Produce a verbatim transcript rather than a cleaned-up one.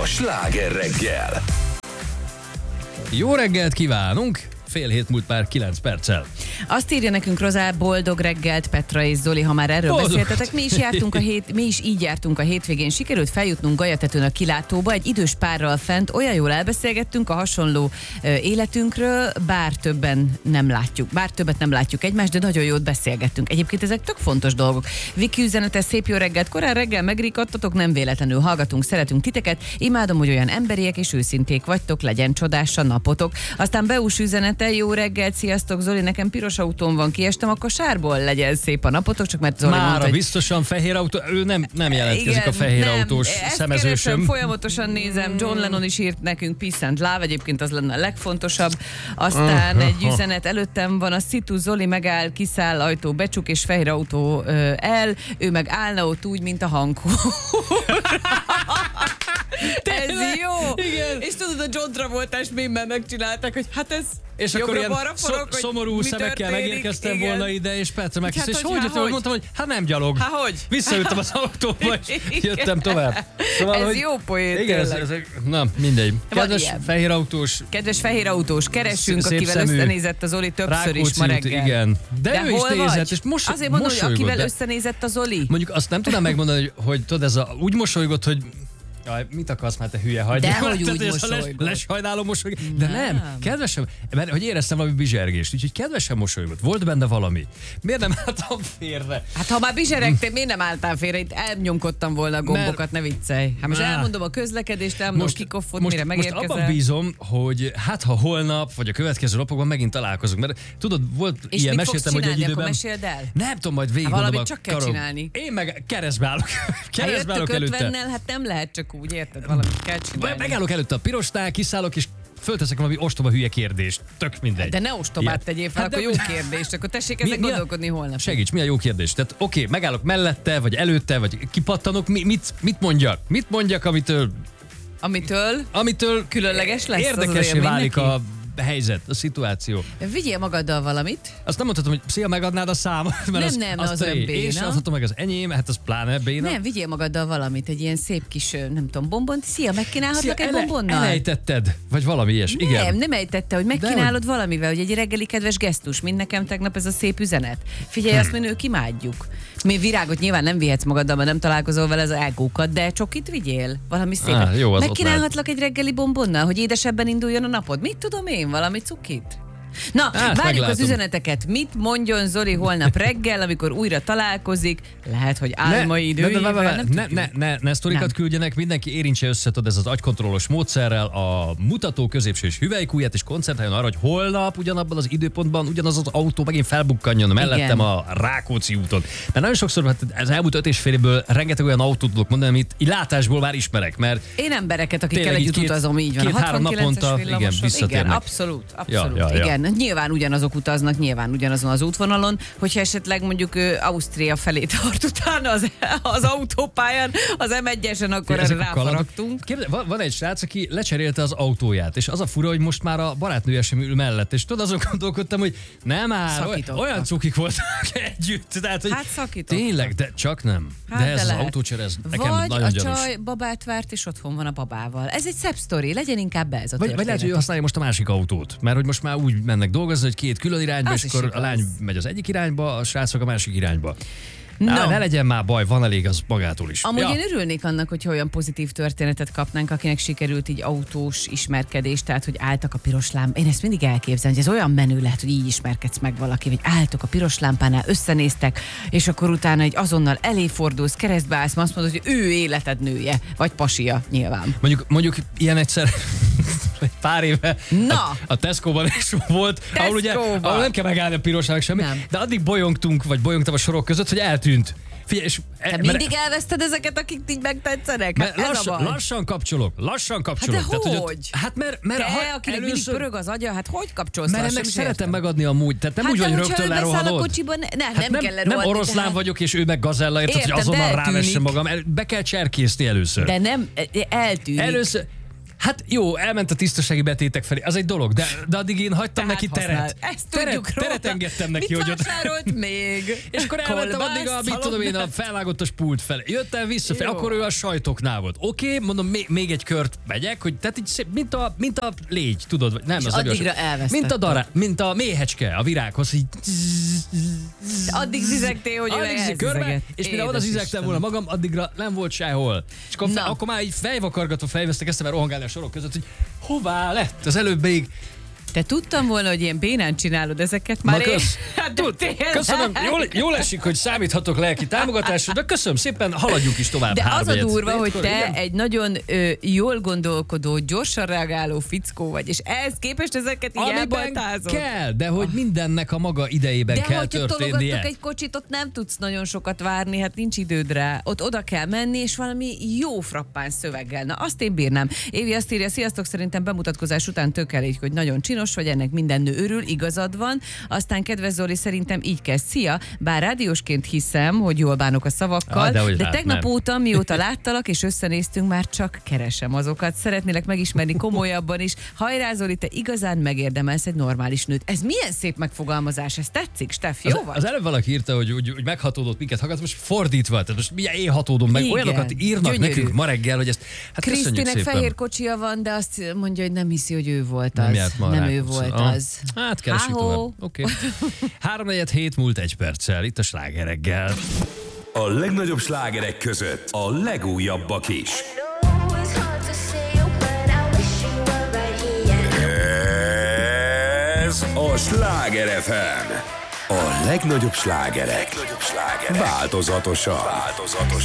Sláger reggel. Jó reggelt kívánunk! Fél hét múlt már kilenc perccel. Azt írja nekünk Rozá, boldog reggelt, Petra és Zoli, ha már erről Boldog. beszéltetek. Mi is, jártunk a hét, mi is így jártunk a hétvégén. Sikerült feljutnunk Galyatetőn a kilátóba, egy idős párral fent. Olyan jól elbeszélgettünk a hasonló ö, életünkről, bár többen nem látjuk. Bár többet nem látjuk egymást, de nagyon jót beszélgettünk. Egyébként ezek tök fontos dolgok. Viki üzenete, szép jó reggelt, korán reggel megrikadtatok, nem véletlenül hallgatunk, szeretünk titeket. Imádom, hogy olyan emberiek és őszinték vagytok, legyen csodás a napotok. Aztán Beus üzenete, jó reggelt, sziasztok, Zoli, nekem piros autón van, kiestem a kosárból, legyen szép a napotok, csak mert Zoli Mára mondta, hogy... biztosan fehér autó, ő nem, nem jelentkezik Igen, a fehér nem, autós ezt szemezősöm. keresem, folyamatosan nézem, John Lennon is írt nekünk Peace and Love, egyébként az lenne a legfontosabb. Aztán egy üzenet előttem van, a szitu, Zoli megáll, kiszáll, ajtó becsuk, és fehér autó ö, el, ő meg állna ott úgy, mint a hangkó. Ez jó! Igen. És tudod, a John Travoltás mémmel megcsinálták, hogy hát ez És akkor ilyen jobbra-balra forog, szó, szomorú szemekkel megérkeztem igen. volna ide, és Petra megkérdezte, Hát, és hogy, hogy jöttem, hogy? mondtam, hogy hát nem gyalog. Hát hogy? Visszaültem az autóba, és Igen. jöttem tovább. Ez hogy, jó poén, igen, ez, tényleg. ez, na mindegy. Kedves ilyen. fehér autós, Kedves fehér autós, keressünk, Szép akivel szemű, összenézett az Zoli többször is Rákóczi ma út, reggel. igen. De, De ő is hol nézett, vagy? és mos, Azért mondom, hogy mosolygott. akivel de- összenézett a Zoli. Mondjuk azt nem tudom megmondani, hogy, hogy tudod, ez a, úgy mosolygott, hogy jaj, mit akarsz már, te hülye hagy. Dehogy Tehát, úgy ez a les, mosolygott. lesajnáló mosolygott. De nem, Nem. kedvesen, mert hogy éreztem valami bizsergést, úgyhogy kedvesen mosolygott. Volt benne valami. Miért nem álltam félre? Hát ha már bizseregtél, miért nem álltál félre? Itt elnyomkodtam volna a gombokat, ne viccelj. Hát most Á. elmondom a közlekedést, elmondom a kikoffot, most, mire most megérkezel. abban bízom, hogy hát ha holnap, vagy a következő napokban megint találkozunk. Mert tudod, volt És ilyen, mit fogsz meséltem, hogy egy csinálni, akkor időben... meséld el? Nem tudom, majd végig Hát mondom valamit a csak kell karom. csinálni. Én meg keresztbe állok. Ha Keresztbe állok jöttök előtte. ötvennel, hát nem lehet csak úgy, érted? Valamit kell csinálni. Megállok előtte a pirosnál, kiszállok, és fölteszek valami ostoba hülye kérdést. Tök mindegy. De ne ostobát Ilyen. tegyél fel, Hát akkor de- jó kérdés. Akkor tessék Mi- ezek mi a- gondolkodni holnap. Segíts, mi a jó kérdés? Tehát oké, okay, megállok mellette, vagy előtte, vagy kipattanok, mi, mit, mit mondjak? Mit mondjak, amitől, Amitől amitől különleges lesz az az érdekessé élmény válik neki? a helyzet, a szituáció. vigyél magaddal valamit. Azt nem mondhatom, hogy szia, megadnád a számot, mert Nem, az, nem, az, az teré. olyan béna. Én sem adhatom meg az enyém, hát az pláne béna. Nem, vigyél magaddal valamit, egy ilyen szép kis, ö, nem tudom, bombont. Szia, megkínálhatlak egy ele- bombonnal? elejtetted, vagy valami ilyes, Nem, igen. nem ejtette, hogy De megkínálod valamivel, hogy egy reggeli kedves gesztus, mint nekem tegnap ez a szép üzenet. Figyelj, Hmm. azt mi nők imádjuk. Mi virágot nyilván nem vihetsz magaddal, mert nem találkozol vele az elgókat, de csokit vigyél. Valami szépet. Á, jó, az ott Megkínálhatlak egy reggeli bombonnal, hogy édesebben induljon a napod. Mit tudom én, valami cukit? Na, Hát, várjuk meglátom. az üzeneteket. Mit mondjon Zoli holnap reggel, amikor újra találkozik? Lehet, hogy álmai ne, ne, időjével, ne, ne, nem ne, tudjuk. ne, ne, ne sztorikat Nem. küldjenek, mindenki érintse össze, tudod, ez az agykontrollos módszerrel a mutató középső és hüvelykújját, és koncentráljon arra, hogy holnap ugyanabban az időpontban ugyanaz az autó megint felbukkanjon mellettem Igen. a Rákóczi úton. Mert nagyon sokszor, hát az elmúlt öt és fél évből rengeteg olyan autót tudok mondani, amit így látásból már ismerek, mert Én embereket, akikkel Tényleg így együtt két- utazom, így van. A két-három hatvankilences naponta, igen, villamosok. visszatérnek. Igen, abszolút, abszolút. Ja, ja, ja. Igen, nyilván ugyanazok utaznak, nyilván ugyanazon az útvonalon, hogyha esetleg mondjuk ő, Ausztria felé tart utána az, az autópályán, az em egyesen, akkor erre ezek a kalandok- ráfaragtunk. Képzeld, van, van egy srác, aki lecserélte az autóját, és az a fura, hogy most már a barátnője sem ül mellett, és tudod, azon gondolkodtam, hogy nem már, olyan, Szakítottak. olyan cukik voltak együtt. Tehát, hogy Hát szakítottak. tényleg, de csak nem. Hát de ez de az lehet. autócsere, ez nekem Vagy nagyon a gyanús. csaj babát várt, és otthon van a babával. Ez egy szebb sztori, legyen inkább ez a Vagy, vagy lehet, hogy ő történet. használja most a másik autót, mert hogy most már úgy mennek dolgozni, hogy két külön irányba, Az és is akkor igaz. a lány megy az egyik irányba, a srácok a másik irányba. No. No. Ne legyen már baj, van elég az magától is. Amúgy Ja. én örülnék annak, hogy olyan pozitív történetet kapnánk, akinek sikerült így autós ismerkedés, tehát hogy álltak a piros lámpán. Én ezt mindig elképzelem, hogy ez olyan menő lehet, hogy így ismerkedsz meg valaki, hogy álltok a piros lámpánál, összenéztek, és akkor utána egy azonnal eléfordulsz, keresztbe állsz, azt mondod, hogy ő életed nője, vagy pasia, nyilván. Mondjuk, mondjuk ilyen egyszer egy pár éve Na! a, a Tesco-ban is volt, ahol, ugye, Tesco-ban. ahol nem kell megállni a pirosnak semmi, Nem. de addig bolyongtunk, vagy bolyongtam a sorok között, hogy eltűnt. Figyelj, és Te mert- mindig elveszted ezeket, akik így megtetszenek? Hát mert ez lassan, a baj. lassan kapcsolok, lassan Hát kapcsolok. de Tehát, hogy? ott- hát mert, mert Te, ha akinek mindig először, pörög az agya, hát hogy kapcsolsz mert lassan? ennek Sem szeretem értem. megadni amúgy, tehát nem Hát úgy, de hogy hogyha rögtön ő beszáll a lerohanod. kocsiban, ne, Hát nem, nem, kell nem lerohanni, oroszlán tehát- vagyok, és ő meg gazella, érted, hogy Értem, de azonnal eltűnik. rávessem magam. El- Be kell cserkészni először. De nem, eltűnik. Először, Hát jó, elment a tisztasági betétek felé, az egy dolog, de, de addig én hagytam Tehát neki teret. használ. Ezt Teret, tudjuk róla. teret engedtem neki, Mit hogy ott... vásárolt még? És akkor elmentem Kolbászt, addig a, mit tudom én, a felvágottas pult felé. Jöttem vissza, fel, akkor ő a sajtoknál volt. Oké, okay, mondom, még, még egy kört megyek, hogy tehát így szép, mint a, mint a légy, tudod, vagy nem, és az addigra agyon, elvesztettem. mint a dará, mint a méhecske a virághoz, így... Addig zizegtél, hogy ő Addig zizeg körbe, elzizegett. és mire oda zizegtem volna magam, addigra nem volt sehol. És akkor, fe, akkor már így fejvakargatva fejvesztek, kezdtem el rohangálni a sorok között, hogy hová lett az előbb még. Te tudtam volna, hogy ilyen bénán csinálod ezeket már. Ma kösz. Hát, Tud, köszönöm, jól, jól esik, hogy számíthatok lelki támogatásra, de köszönöm szépen, haladjunk is tovább. De az a durva, hogy Akkor, te igen? egy nagyon ö, jól gondolkodó, gyorsan reagáló fickó vagy, és ehhez képest ezeket így Amiben elbaltázod. kell, de hogy mindennek a maga idejében De kell hogyha történnie. tologattok egy kocsit, ott nem tudsz nagyon sokat várni, hát nincs időd rá. Ott oda kell menni, és valami jó frappán szöveggel. Na, azt én bírnám. Évi azt írja, sziasztok, szerintem bemutatkozás után tök elég, hogy nagyon csinos vagy, ennek minden nő örül, igazad van. Aztán kedves Zoli, szerintem így kezd. Szia, bár rádiósként hiszem, hogy jól bánok a szavakkal, Ah, de de hát tegnap nem. óta, mióta láttalak és összenéztünk, már csak keresem azokat. Szeretnélek megismerni komolyabban is. Hajrá, Zoli, te igazán megérdemelsz egy normális nőt. Ez milyen szép megfogalmazás, ez tetszik, Steff, jó Az, vagy? az előbb valaki írta, hogy, hogy, hogy meghatódott minket hallgat, most fordítva, tehát most milyen én hatódom meg, Igen, olyanokat írnak gyönyörű. nekünk ma reggel, hogy ezt hát köszönjük Krisztinek szépen. fehér kocsia van, de azt mondja, hogy nem hiszi, hogy ő volt az. Nem járt ma a nem ő Rákóczon. volt Ah. az. Hát keresünk Há-hó. tovább. Oké. Okay. három negyven hét múlt egy perccel, itt a Sláger reggel. A legnagyobb slágerek között a legújabbak is. Ez a Sláger ef em. A legnagyobb slágerek. Változatosan. Változatosan.